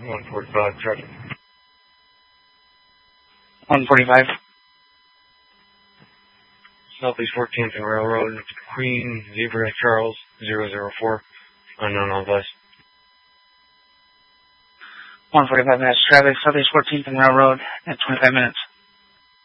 145 traffic. 145. Southeast 14th and Railroad, Queen, Zebra, Charles, 004, unknown on bus. 145 minutes traffic, Southeast 14th and Railroad at 25 minutes.